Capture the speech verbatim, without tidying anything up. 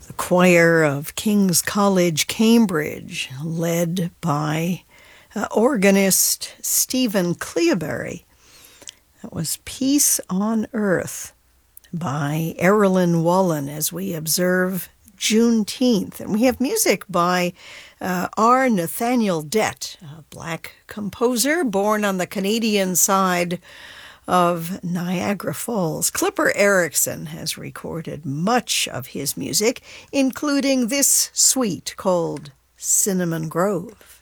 The choir of King's College, Cambridge, led by uh, organist Stephen Cleobury. That was Peace on Earth by Erilyn Wallen as we observe Juneteenth. And we have music by uh, R. Nathaniel Dett, a black composer born on the Canadian side of Niagara Falls. Clipper Erickson has recorded much of his music, including this suite called Cinnamon Grove.